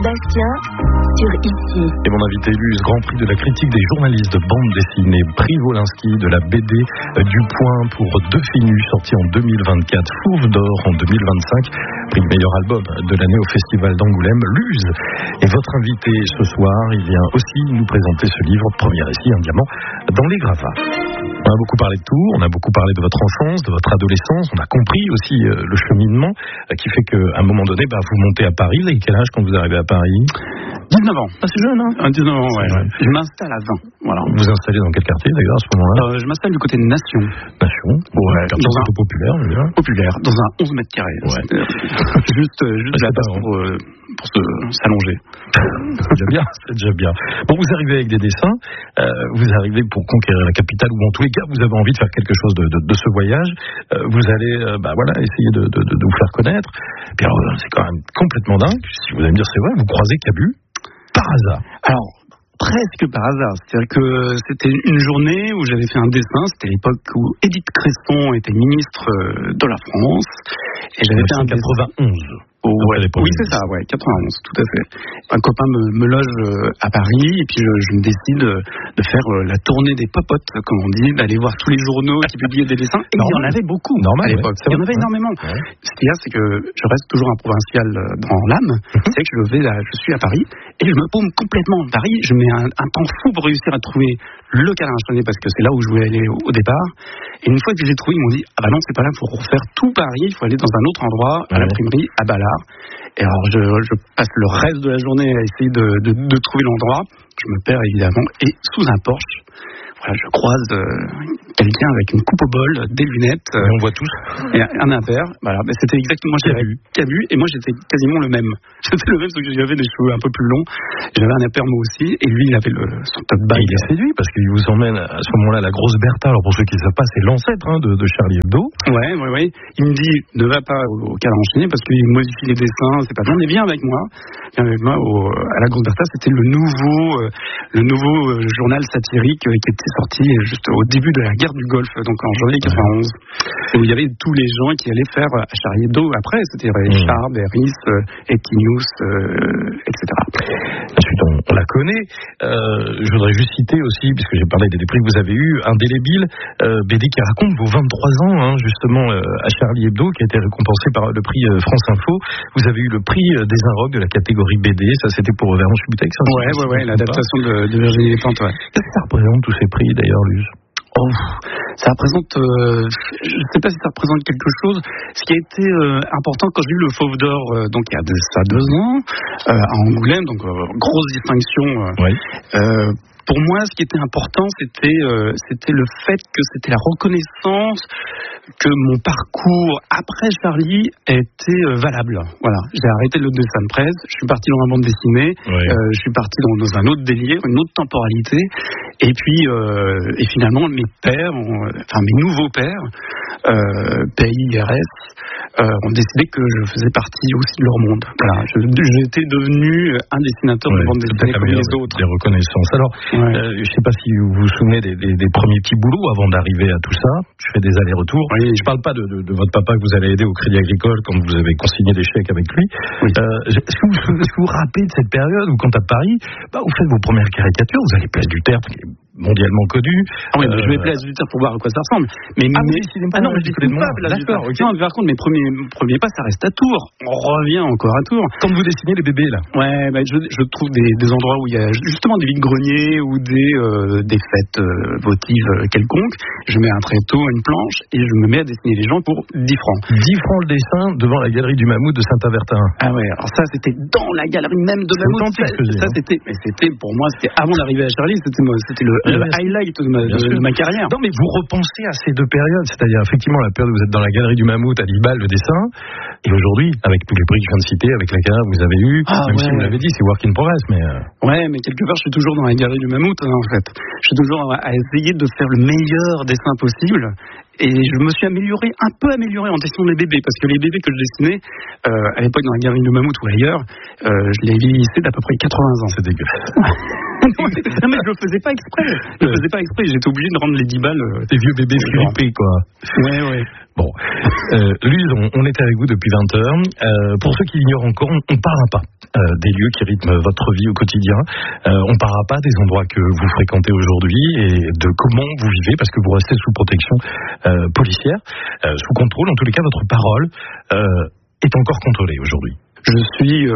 Sébastien sur Ici. Et mon invité Luz, Grand Prix de la critique des journalistes de bande dessinée, prix Wolinski de la BD du Point pour Deux filles nues sorties en 2024, Fauve d'or en 2025, prix meilleur album de l'année au Festival d'Angoulême. Luz est votre invité ce soir. Il vient aussi nous présenter ce livre, premier récit, Un diamant dans les gravats. On a beaucoup parlé de tout, on a beaucoup parlé de votre enfance, de votre adolescence, on a compris aussi le cheminement qui fait qu'à un moment donné, vous montez à Paris. Vous avez quel âge quand vous arrivez à Paris? 19 ans. Ah, c'est jeune, hein? 19 ans, ouais. Je m'installe à 20. Voilà. Vous vous installez dans quel quartier d'ailleurs à ce moment-là? Je m'installe du côté de Nation. Nation, ouais, quartier dans un peu populaire, d'ailleurs. Populaire, dans un 11 mètres carrés. Ouais. Juste la place pour s'allonger. C'est déjà bien. Bon, vous arrivez avec des dessins, vous arrivez pour conquérir la capitale, ou en tous les cas, vous avez envie de faire quelque chose de ce voyage. Vous allez, essayer de vous faire connaître. Puis alors, c'est quand même complètement dingue. Si vous allez me dire c'est vrai, vous croisez Cabu par hasard. Alors, presque par hasard. C'est-à-dire que c'était une journée où j'avais fait un dessin. C'était l'époque où Édith Cresson était ministre de la France. Et j'avais fait un 91. Oui, c'est ça, 91, tout à fait. Un copain me loge à Paris et puis je me décide de faire la tournée des popotes, comme on dit, d'aller voir tous les journaux qui publiaient des dessins. Et il y en avait beaucoup à l'époque. Il y en avait énormément. Ouais. Ce qu'il y a, c'est que je reste toujours un provincial dans l'âme. C'est que je suis à Paris et je me paume complètement à Paris. Je mets un temps fou pour réussir à trouver le câlin instantané parce que c'est là où je voulais aller au départ. Et une fois que je l'ai trouvé, ils m'ont dit « Ah bah non, c'est pas là, il faut refaire tout Paris, il faut aller dans un autre endroit, à l'imprimerie, à Ballard. » Et alors je passe le reste de la journée à essayer de trouver l'endroit. Je me perds évidemment et sous un Porsche, je croise quelqu'un avec une coupe au bol, des lunettes. On voit tous. Et un impair. Voilà, c'était exactement Cabu. Et moi j'étais quasiment le même. J'étais le même, sauf que j'avais des cheveux un peu plus longs. J'avais un impair moi aussi. Et lui il avait son top bag. Il est séduit parce qu'il vous emmène à ce moment-là la grosse Bertha. Alors pour ceux qui ne savent pas, c'est l'ancêtre de Charlie Hebdo. Ouais. Il me dit ne va pas au Câlin enchaîné parce qu'il modifie les dessins. C'est pas bien. Mais viens avec moi. À la grosse Bertha. C'était le nouveau journal satirique qui était sorti juste au début de la guerre du Golfe, donc en janvier 91, où il y avait tous les gens qui allaient faire à Charlie Hebdo après, c'était Richard, Berris, Eckinus, etc. La suite, on la connaît. Je voudrais juste citer aussi, puisque j'ai parlé des prix que vous avez eus, Indélébile, BD qui raconte vos 23 ans, justement, à Charlie Hebdo, qui a été récompensé par le prix France Info. Vous avez eu le prix des Inrocks de la catégorie BD, ça c'était pour Vernon Subutex. Ouais, l'adaptation de Virginie Despentes. Qu'est-ce que ça représente tous ces prix d'ailleurs, Luz? Ça représente, je ne sais pas si ça représente quelque chose. Ce qui a été important quand j'ai eu le Fauve d'or, donc il y a ça 2 ans, à Angoulême, donc grosse distinction. Pour moi, ce qui était important, c'était le fait que c'était la reconnaissance que mon parcours après Charlie était valable. Voilà, j'ai arrêté le dessin de presse, je suis parti dans la bande dessinée, je suis parti dans un autre délire, une autre temporalité, et puis et finalement mes nouveaux pères, PIRS, ont décidé que je faisais partie aussi de leur monde. Voilà, j'étais devenu un dessinateur de bande dessinée comme les autres. Des reconnaissances. Alors, je ne sais pas si vous vous souvenez des premiers petits boulots avant d'arriver à tout ça. Je fais des allers-retours. Je ne parle pas de votre papa que vous allez aider au Crédit Agricole quand vous avez consigné des chèques avec lui. Est-ce que vous vous rappelez de cette période où, quand à Paris, vous faites vos premières caricatures, vous allez Place du Tertre, qui est mondialement connu. Je vais Place du Tertre pour voir à quoi ça ressemble. Mais je dis pas Place du Tertre. Par contre, mes premiers pas, ça reste à Tours. On revient encore à Tours. Quand vous dessinez les bébés, là. Je trouve des endroits où il y a justement des vides-greniers ou des fêtes votives quelconques. Je mets un tréteau, une planche et je me mets à dessiner les gens pour 10 francs. 10 francs le dessin devant la galerie du Mammouth de Saint-Avertin. Alors ça c'était dans la galerie même de Mammouth. Ça c'était pour moi, c'était avant d'arriver à Charlie, c'était le highlight de ma carrière. Non, mais vous repensez à ces deux périodes, c'est-à-dire effectivement la période où vous êtes dans la galerie du Mammouth à 10 balles le dessin, et aujourd'hui, avec tous les prix que je viens de citer, avec la carrière que vous avez eue, même si vous l'avez dit, c'est work in progress, mais... mais quelque part, je suis toujours dans la galerie du Mammouth, en fait. Je suis toujours à essayer de faire le meilleur dessin possible. Et je me suis amélioré en dessinant les bébés, parce que les bébés que je dessinais, à l'époque dans la galerie du Mammouth ou ailleurs, je les vieillissais d'à peu près 80 ans. C'est dégueulasse. Non, mais je le faisais pas exprès. J'étais obligé de rendre les 10 balles. Des vieux bébés flippés, quoi. Ouais. Bon, Luz, on est avec vous depuis 20 heures. Pour ceux qui l'ignorent encore, on ne parlera pas des lieux qui rythment votre vie au quotidien. On ne parlera pas des endroits que vous fréquentez aujourd'hui et de comment vous vivez, parce que vous restez sous protection policière, sous contrôle. En tous les cas, votre parole est encore contrôlée aujourd'hui. Je suis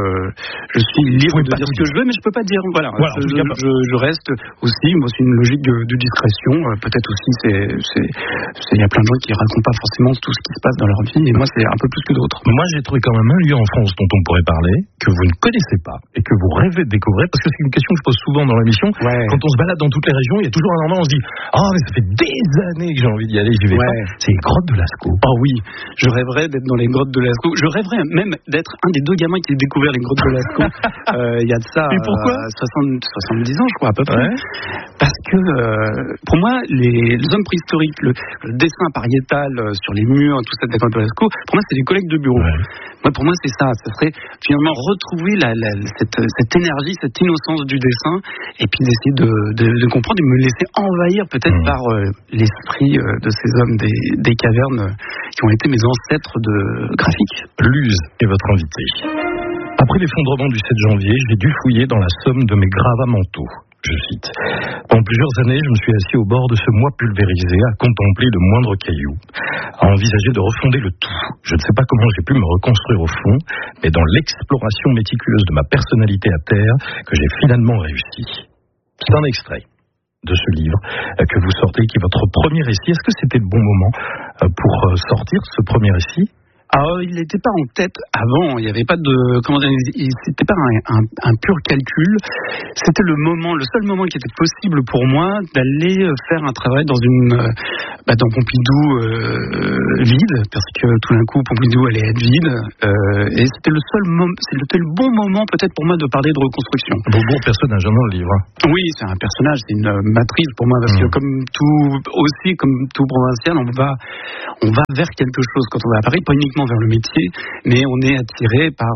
libre de dire ce que je veux, mais je peux pas dire. Voilà je reste aussi. Moi, c'est une logique de discrétion. Peut-être aussi, il y a plein de gens qui racontent pas forcément tout ce qui se passe dans leur vie, et moi, c'est un peu plus que d'autres. Moi, j'ai trouvé quand même un lieu en France dont on pourrait parler, que vous ne connaissez pas et que vous rêvez de découvrir, parce que c'est une question que je pose souvent dans l'émission. Ouais. Quand on se balade dans toutes les régions, il y a toujours un endroit où on se dit mais ça fait des années que j'ai envie d'y aller, j'y vais pas. C'est les grottes de Lascaux. Oh oui, je rêverais d'être dans les grottes de Lascaux. Je rêverais même d'être un des 2 gamins qui a découvert les grottes de Lascaux. Il y a de ça. Et pourquoi 70 ans, je crois, à peu près. Parce que pour moi, les hommes préhistoriques, le dessin pariétal sur les murs, tout ça de la grotte de Lascaux, pour moi, c'est des collègues de bureau. Moi, pour moi, c'est ça. Ça serait finalement retrouver cette énergie, cette innocence du dessin, et puis d'essayer de comprendre et me laisser envahir peut-être par l'esprit de ces hommes des cavernes qui ont été mes ancêtres graphiques. Luz est votre invité. Après l'effondrement du 7 janvier, j'ai dû fouiller dans la somme de mes gravats mentaux. Je cite. Pendant plusieurs années, je me suis assis au bord de ce moi pulvérisé, à contempler le moindre caillou, à envisager de refonder le tout. Je ne sais pas comment j'ai pu me reconstruire au fond, mais dans l'exploration méticuleuse de ma personnalité à terre, que j'ai finalement réussi. C'est un extrait de ce livre que vous sortez, qui est votre premier récit. Est-ce que c'était le bon moment pour sortir ce premier récit ? Alors, il n'était pas en tête avant. Il n'y avait pas de, c'était pas un pur calcul. C'était le seul moment qui était possible pour moi d'aller faire un travail dans dans Pompidou vide, parce que tout d'un coup Pompidou allait être vide. Et c'était c'était le bon moment peut-être pour moi de parler de reconstruction. Bon personnage dans le livre. Oui, c'est un personnage, c'est une matrice pour moi, parce que comme tout provincial, on va vers quelque chose quand on va à Paris, pas uniquement vers le métier, mais on est attiré par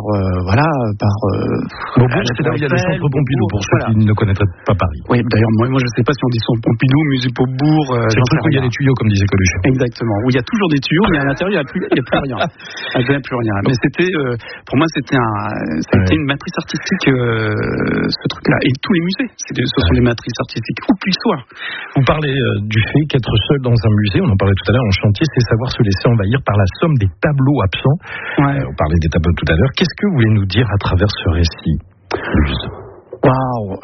Beaubourg, c'est là où il y a le centre Pompidou, pour ceux qui ne connaîtraient pas Paris. Oui, d'ailleurs, moi je ne sais pas si on dit centre Pompidou, musée Beaubourg. C'est le truc où il y a des tuyaux, comme disait Coluche. Exactement, où il y a toujours des tuyaux, mais à l'intérieur, il n'y a plus rien. Il n'y a plus rien. Mais pour moi, c'était une matrice artistique, ce truc-là. Et tous les musées, ce sont des matrices artistiques, où qu'ils soient. Vous parlez du fait qu'être seul dans un musée, on en parlait tout à l'heure en chantier, c'est savoir se laisser envahir par la somme des tableaux absents. On parlait des tableaux tout à l'heure. Qu'est-ce que vous voulez nous dire à travers ce récit, Luz ? Waouh.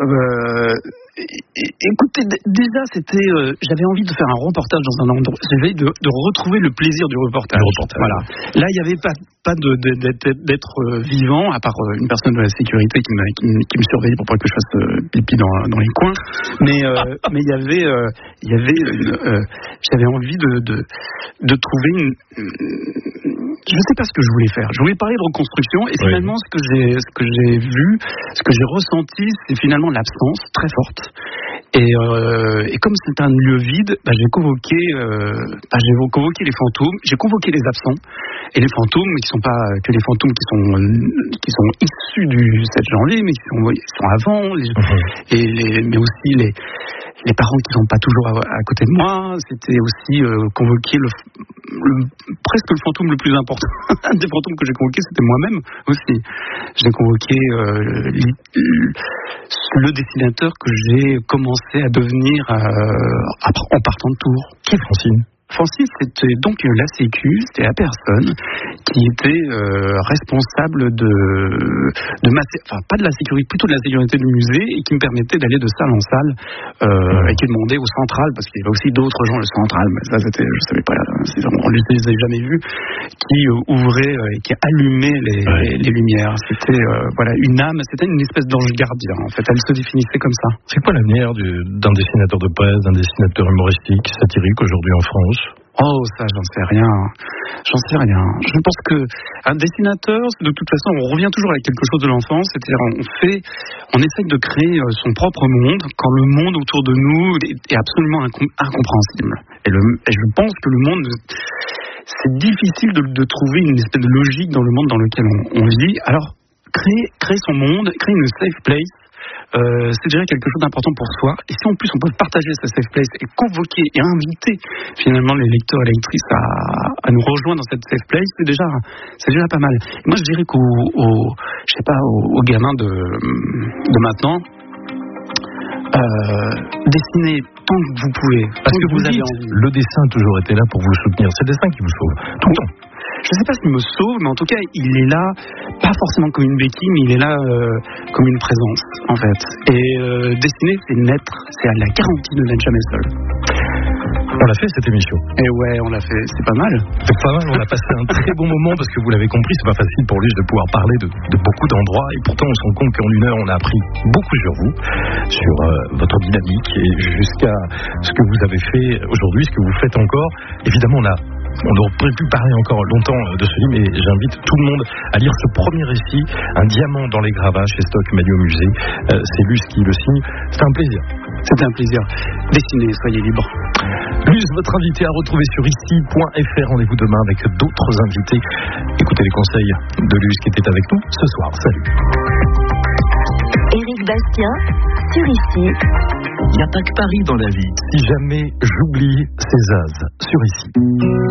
Écoutez, déjà, j'avais envie de faire un reportage dans un endroit. J'avais de retrouver le plaisir du reportage. Voilà. Là, il n'y avait pas d'être vivant, à part une personne de la sécurité qui me surveillait pour pas que je fasse pipi dans les coins. Mais il y avait j'avais envie de trouver je ne sais pas ce que je voulais faire. Je voulais parler de reconstruction, et finalement, ce que j'ai vu, ce que j'ai ressenti, c'est finalement l'absence très forte. Et comme c'est un lieu vide, j'ai convoqué les fantômes, j'ai convoqué les absents, et les fantômes qui sont pas que les fantômes qui sont issus du 7 janvier, mais qui sont avant, mais aussi les parents qui sont pas toujours à côté de moi. C'était aussi convoquer presque le fantôme le plus important. Un des fantômes que j'ai convoqué, c'était moi-même aussi. J'ai convoqué le dessinateur que j'ai commencé à devenir en partant de Tours. Qui est Francine ? Francine, c'était donc la Sécu, c'était la personne qui était responsable pas de la sécurité, plutôt de la sécurité du musée, et qui me permettait d'aller de salle en salle, et qui demandait au central, parce qu'il y avait aussi d'autres gens, le central, mais ça c'était, je savais pas, on ne les avait jamais vus, qui ouvrait et qui allumait les lumières. C'était une âme, c'était une espèce d'ange gardien, en fait, elle se définissait comme ça. C'est quoi l'avenir d'un dessinateur de presse, d'un dessinateur humoristique, satirique aujourd'hui en France ? Oh, ça, j'en sais rien. Je pense que un dessinateur, de toute façon, on revient toujours avec quelque chose de l'enfance, c'est-à-dire on essaye de créer son propre monde quand le monde autour de nous est absolument incompréhensible. Et je pense que le monde, c'est difficile de trouver une espèce de logique dans le monde dans lequel on vit. Alors, créer son monde, créer une safe place. C'est déjà quelque chose d'important pour soi. Et si en plus on peut partager ce safe place et convoquer et inviter finalement les lecteurs et lectrices à nous rejoindre dans cette safe place, c'est déjà pas mal. Et moi je dirais aux gamins de maintenant, dessinez tant que vous pouvez. Parce que vous avez envie. Le dessin a toujours été là pour vous soutenir. C'est le dessin qui vous sauve tout le temps. Je ne sais pas s'il me sauve, mais en tout cas, il est là, pas forcément comme une béquille, mais il est là comme une présence, en fait. Et dessiner, c'est naître, c'est à la garantie de n'être jamais seul. On l'a fait cette émission. Et ouais, on l'a fait, c'est pas mal. C'est pas mal, on a passé un très bon moment parce que vous l'avez compris, c'est pas facile pour lui de pouvoir parler de beaucoup d'endroits et pourtant on se rend compte qu'en 1 heure on a appris beaucoup sur vous, sur votre dynamique et jusqu'à ce que vous avez fait aujourd'hui, ce que vous faites encore. Évidemment on aurait pu parler encore longtemps de ce livre, mais j'invite tout le monde à lire ce premier récit, Un diamant dans les gravats chez Stock Mali au musée. C'est Luce qui le signe. C'était un plaisir. C'était un plaisir. Dessinez, soyez libre. Luce, votre invité à retrouver sur ici.fr. Rendez-vous demain avec d'autres invités. Écoutez les conseils de Luce qui était avec nous ce soir. Salut. Éric Bastien, sur Ici. Il n'y a pas que Paris dans la vie. Si jamais j'oublie ces as sur Ici.